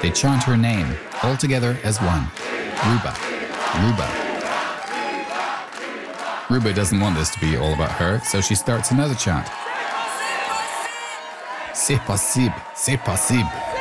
They chant her name, all together as one. Ruba. Ruba. Ruba doesn't want this to be all about her, so she starts another chant. C'est possible, c'est possible.